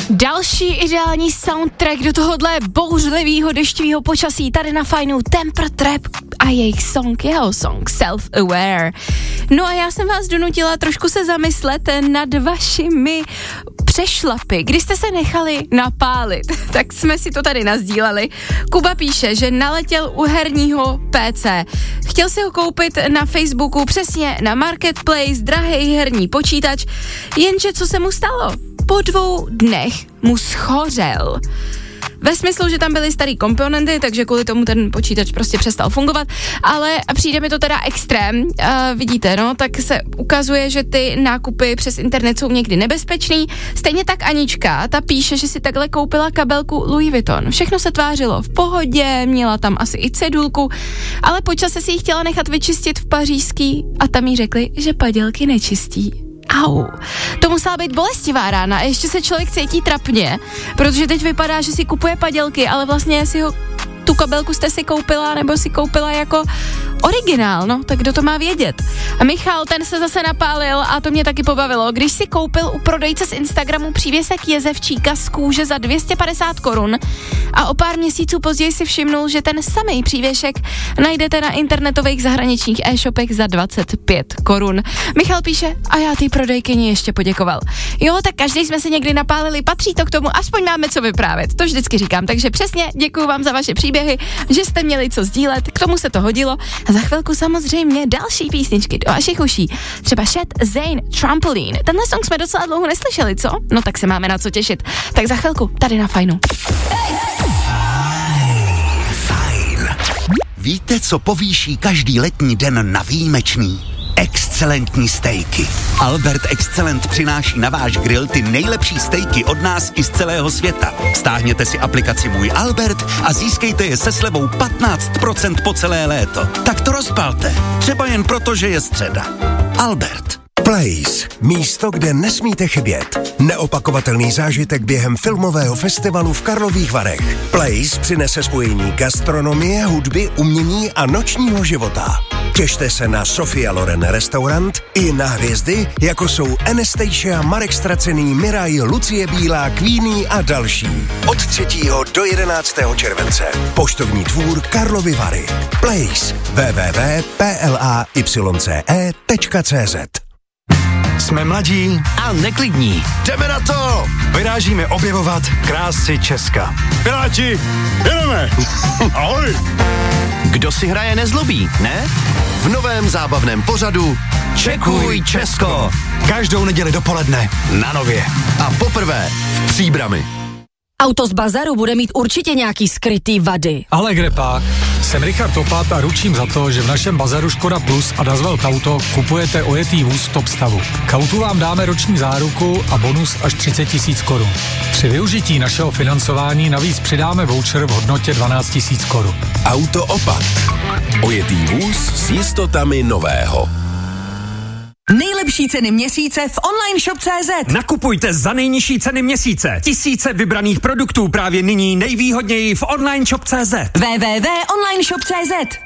Další ideální soundtrack do tohohle bouřlivého deštivého počasí tady na Fajnu Temper Trap a jeho song Self-Aware. No a já jsem vás donutila trošku se zamyslet nad vašimi přešlapy, kdy jste se nechali napálit, tak jsme si to tady nasdíleli. Kuba píše, že naletěl u herního PC. Chtěl si ho koupit na Facebooku, přesně na Marketplace, drahej herní počítač, jenže co se mu stalo? Po 2 dnech mu schořel. Ve smyslu, že tam byly starý komponenty, takže kvůli tomu ten počítač prostě přestal fungovat, ale přijde mi to teda extrém, vidíte, no, tak se ukazuje, že ty nákupy přes internet jsou někdy nebezpečný. Stejně tak Anička, ta píše, že si takhle koupila kabelku Louis Vuitton. Všechno se tvářilo v pohodě, měla tam asi i cedulku, ale po čase si ji chtěla nechat vyčistit v pařížský a tam jí řekli, že padělky nečistí. Au, to musela být bolestivá rána a ještě se člověk cítí trapně, protože teď vypadá, že si kupuje padělky, ale vlastně tu kabelku jste si koupila nebo si koupila jako originál, no, tak kdo to má vědět. A Michal, ten se zase napálil a to mě taky pobavilo, když si koupil u prodejce z Instagramu přívěsek jezevčíka z kůže za 250 korun a o pár měsíců později si všimnul, že ten samý přívěšek najdete na internetových zahraničních e-shopech za 25 korun. Michal píše, a já té prodejkyni ještě poděkoval. Jo, tak každý jsme se někdy napálili, patří to k tomu, aspoň máme co vyprávět, to vždycky říkám, takže přesně děkuju vám za vaše příběhy, že jste měli co sdílet, k tomu se to hodilo. A za chvilku samozřejmě další písničky do vašich uší. Třeba Shed, Zayn, Trampoline. Tenhle song jsme docela dlouho neslyšeli, co? No tak se máme na co těšit. Tak za chvilku tady na Fajnu. Fajn. Víte, co povýší každý letní den na výjimečný? Excelentní stejky. Albert Excellent přináší na váš grill ty nejlepší stejky od nás i z celého světa. Stáhněte si aplikaci Můj Albert a získejte je se slevou 15% po celé léto. Tak to rozpalte. Třeba jen proto, že je středa. Albert. Place. Místo, kde nesmíte chybět. Neopakovatelný zážitek během filmového festivalu v Karlových Varech. Place přinese spojení gastronomie, hudby, umění a nočního života. Těšte se na Sofia Loren restaurant i na hvězdy, jako jsou Anastasia, Marek Stracený, Miraj, Lucie Bílá, Queenie a další. Od 3. do 11. července. Poštovní dvůr Karlovy Vary. Place. www.playce.cz. Jsme mladí a neklidní. Jdeme na to! Vyrážíme objevovat krásy Česka. Piráti, jedeme! Ahoj! Kdo si hraje nezlobí, ne? V novém zábavném pořadu Čekuj Česko. Každou neděli dopoledne na Nově. A poprvé v Příbrami. Auto z bazaru bude mít určitě nějaký skrytý vady. Ale kde pak? Jsem Richard Topat a ručím za to, že v našem bazaru Škoda Plus a Dazwelt Auto kupujete ojetý vůz v top stavu. K autu vám dáme roční záruku a bonus až 30 000 korun. Při využití našeho financování navíc přidáme voucher v hodnotě 12 000 korun. Auto Opat. Ojetý vůz s jistotami nového. Nejlepší ceny měsíce v online shop.cz. Nakupujte za nejnižší ceny měsíce. Tisíce vybraných produktů právě nyní nejvýhodněji v online shop.cz. www.onlineshop.cz.